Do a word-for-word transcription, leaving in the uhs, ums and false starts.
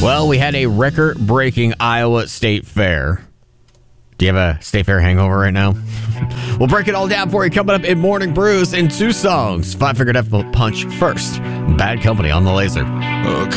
Well, we had a record-breaking Iowa State Fair. Do you have a State Fair hangover right now? We'll break it all down for you coming up in Morning Brews in two songs. Five Finger Death Punch first. Bad Company on the Laser.